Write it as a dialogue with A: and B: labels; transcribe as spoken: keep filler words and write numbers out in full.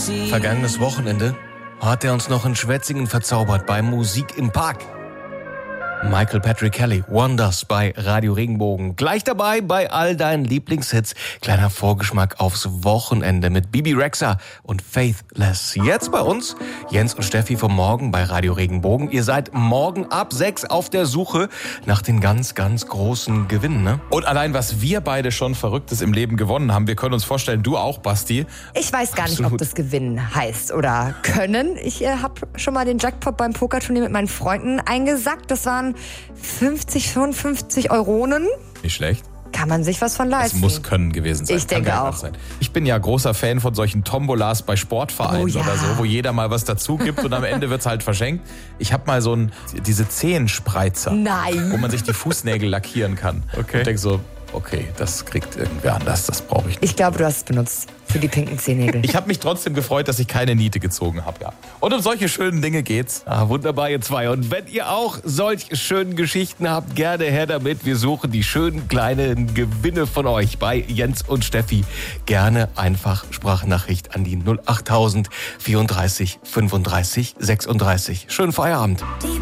A: Vergangenes Wochenende hat er uns noch in Schwetzingen verzaubert bei Musik im Park. Michael Patrick Kelly, Wonders bei Radio Regenbogen. Gleich dabei bei all deinen Lieblingshits. Kleiner Vorgeschmack aufs Wochenende mit Bibi Rexha und Faithless. Jetzt bei uns Jens und Steffi vom Morgen bei Radio Regenbogen. Ihr seid morgen ab sechs auf der Suche nach den ganz, ganz großen Gewinnen, ne?
B: Und allein, was wir beide schon Verrücktes im Leben gewonnen haben, wir können uns vorstellen, du auch, Basti.
C: Ich weiß gar
B: Absolut.
C: nicht, ob das Gewinnen heißt oder können. Ich äh, habe schon mal den Jackpot beim Pokerturnier mit meinen Freunden eingesackt. Das waren fünfzig, fünfundfünfzig Euronen.
B: Nicht schlecht.
C: Kann man sich was von leisten.
B: Es muss Können gewesen sein.
C: Ich denke
B: Kann
C: auch.
B: Sein. Ich bin ja großer Fan von solchen Tombolas bei Sportvereinen
C: Oh ja.
B: oder so, wo jeder mal was dazu gibt und am Ende wird's halt verschenkt. Ich habe mal so ein, diese Zehenspreizer,
C: Nein.
B: wo man sich die Fußnägel lackieren kann.
A: Okay.
B: Und denk so, okay, das kriegt irgendwer anders, das brauche ich nicht.
C: Ich glaube, du hast es benutzt für die pinken Zehennägel.
B: Ich habe mich trotzdem gefreut, dass ich keine Niete gezogen habe, ja. Und um solche schönen Dinge geht's.
A: Ah, wunderbar, ihr zwei. Und wenn ihr auch solch schönen Geschichten habt, gerne her damit. Wir suchen die schönen kleinen Gewinne von euch bei Jens und Steffi. Gerne einfach Sprachnachricht an die null achttausend vierunddreißig fünfunddreißig sechsunddreißig. Schönen Feierabend.
D: Die